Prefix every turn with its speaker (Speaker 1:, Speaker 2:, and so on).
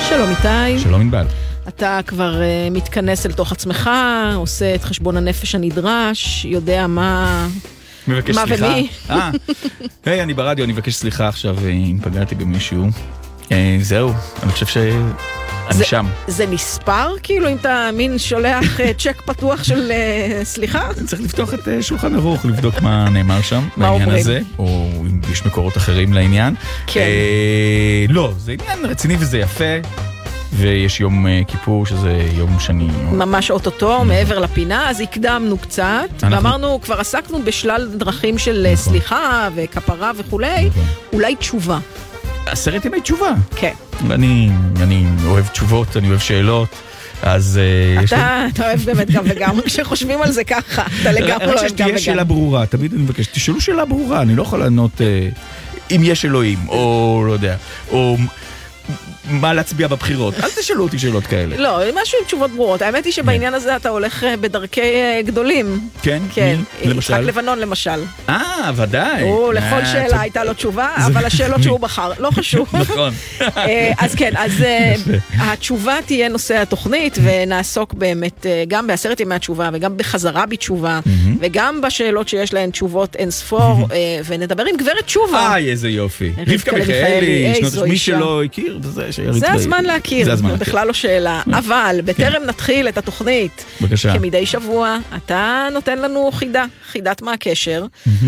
Speaker 1: שלום איתי.
Speaker 2: שלום ענבל.
Speaker 1: אתה כבר מתכנס אל תוך עצמך, עושה את חשבון הנפש הנדרש, יודע מה
Speaker 2: סליחה.
Speaker 1: ומי.
Speaker 2: היי, אני ברדיו, אני מבקש סליחה עכשיו אם פגעתי במישהו. זהו, אני חושב שאני שם.
Speaker 1: זה נספר? כאילו אם אתה מין שולח צ'ק פתוח של סליחה?
Speaker 2: צריך לפתוח את שולחן ערוך, לבדוק מה נאמר שם,
Speaker 1: מה
Speaker 2: בעניין
Speaker 1: אומרים?
Speaker 2: הזה, או אם יש מקורות אחרים לעניין.
Speaker 1: כן.
Speaker 2: לא, זה עניין רציני וזה יפה. ויש יום כיפור שזה יום שני.
Speaker 1: ממש אוטוטו, מעבר לפינה, אז הקדמנו קצת, ואמרנו, כבר עסקנו בשלל דרכים של סליחה וכפרה וכולי, אולי תשובה.
Speaker 2: 10 ימי תשובה.
Speaker 1: כן.
Speaker 2: אני אוהב תשובות, אני אוהב שאלות, אז...
Speaker 1: אתה אוהב באמת גם וגם, כשחושבים על זה ככה, אתה לגמרי אוהב גם וגם.
Speaker 2: רק שתהיה שאלה ברורה, תמיד אני מבקש, תשאלו שאלה ברורה, אני לא יכול לענות אם יש אלוהים, או לא יודע, או... מה להצביע בבחירות. אל תשאלו אותי שאלות כאלה.
Speaker 1: לא, משהו עם תשובות ברורות. האמת היא שבעניין הזה אתה הולך בדרכי גדולים.
Speaker 2: כן?
Speaker 1: כן.
Speaker 2: למשל?
Speaker 1: יצחק לבנון למשל.
Speaker 2: ודאי.
Speaker 1: הוא לכל שאלה הייתה לו תשובה, אבל השאלות שהוא בחר, לא חשוב.
Speaker 2: נכון.
Speaker 1: אז כן, אז התשובה תהיה נושא התוכנית, ונעסוק באמת גם ב10 ימי התשובה, וגם בחזרה בתשובה, וגם בשאלות שיש להן תשובות אין ספור, ונדבר עם גברת תשובה.
Speaker 2: איזה יופי. רבקה מיכאלי, מי שלא הכיר,
Speaker 1: זה הזמן להכיר, זה בכלל לא שאלה. אבל בטרם נתחיל את התוכנית, כמדי שבוע, אתה נותן לנו חידת מה הקשר.